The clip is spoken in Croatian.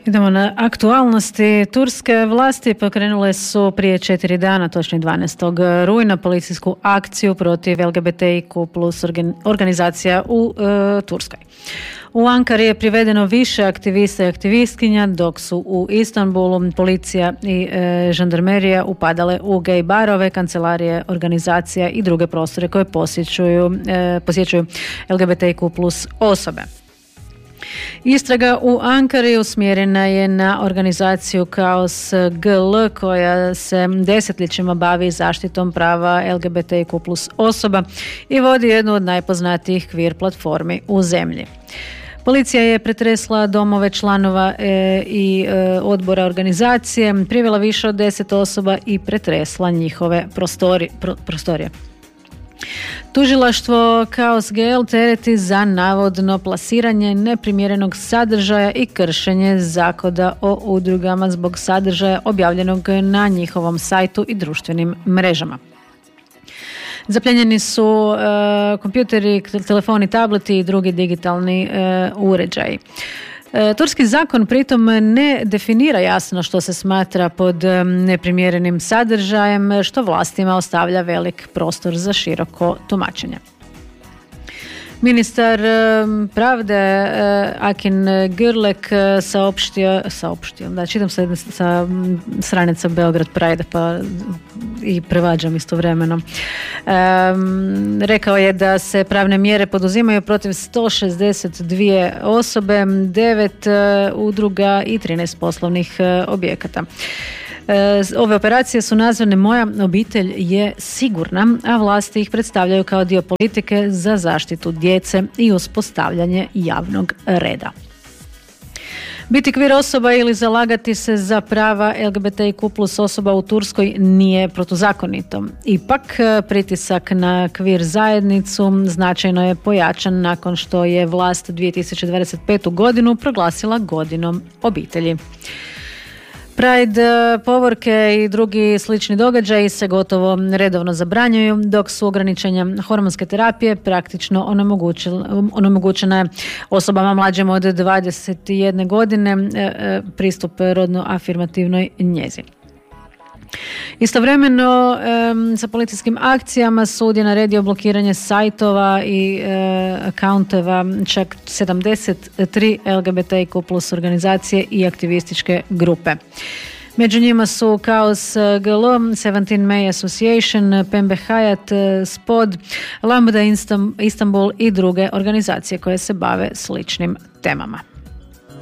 Idemo na aktualnosti. Turske vlasti pokrenule su prije 4 dana, točnije 12. rujna, policijsku akciju protiv LGBTIQ plus organizacija u Turskoj. U Ankari je privedeno više aktivista i aktivistkinja, dok su u Istanbulu policija i žandarmerija upadale u gej barove, kancelarije organizacija i druge prostore koje posjećuju LGBTIQ plus osobe. Istraga u Ankari usmjerena je na organizaciju Kaos GL koja se desetljećima bavi zaštitom prava LGBTIQ plus osoba i vodi jednu od najpoznatijih queer platformi u zemlji. Policija je pretresla domove članova i odbora organizacije, privela više od 10 osoba i pretresla njihove prostorije. Tužilaštvo Kaos GL tereti za navodno plasiranje neprimjerenog sadržaja i kršenje zakona o udrugama zbog sadržaja objavljenog na njihovom sajtu i društvenim mrežama. Zapljenjeni su kompjuteri, telefoni, tableti i drugi digitalni uređaji. Turski zakon pritom ne definira jasno što se smatra pod neprimjerenim sadržajem, što vlastima ostavlja velik prostor za široko tumačenje. Ministar pravde Akin Gürlek saopštio, da čitam sa stranica Beograd Pride pa i prevađam istovremeno. Rekao je da se pravne mjere poduzimaju protiv 162 osobe, 9 udruga i 13 poslovnih objekata. Ove operacije su nazvane Moja obitelj je sigurna, a vlasti ih predstavljaju kao dio politike za zaštitu djece i uspostavljanje javnog reda. Biti queer osoba ili zalagati se za prava LGBTIQ plus osoba u Turskoj nije protuzakonito. Ipak, pritisak na queer zajednicu značajno je pojačan nakon što je vlast 2025. godinu proglasila godinom obitelji. Pride, povorke i drugi slični događaji se gotovo redovno zabranjuju, dok su ograničenja hormonske terapije praktično onemogućena osobama mlađim od 21 godine pristup rodno afirmativnoj njezi. Istovremeno sa policijskim akcijama sud je naredio blokiranje sajtova i akaunteva čak 73 LGBTIQ plus organizacije i aktivističke grupe. Među njima su Kaos GL, 17 May Association, Pembe Hayat, Spod, Lambda Istanbul i druge organizacije koje se bave sličnim temama.